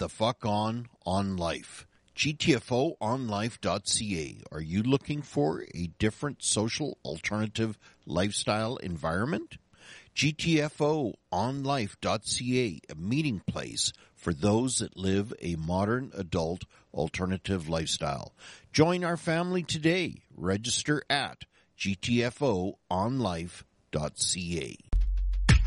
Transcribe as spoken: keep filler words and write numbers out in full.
the fuck on on life. G T F O on life dot C A. Are you looking for a different social alternative lifestyle environment? G T F O on life dot C A, a meeting place for those that live a modern adult alternative lifestyle. Join our family today. Register at G T F O on life dot C A.